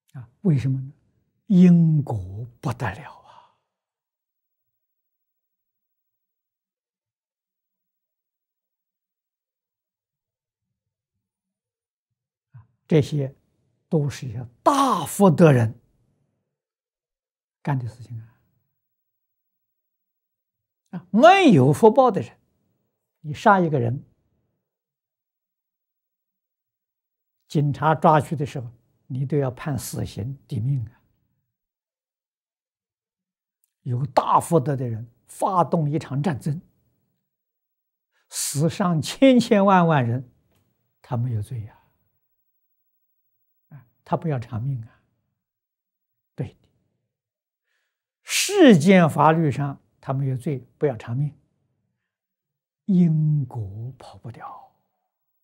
为什么呢？因果不得了这些都是一些大福德人干的事情没有福报的人，你杀一个人，警察抓去的时候，你都要判死刑抵命有大福德的人发动一场战争，死伤千千万万人，他没有罪他不要偿命对的。世间法律上他没有罪，不要偿命，因果跑不掉。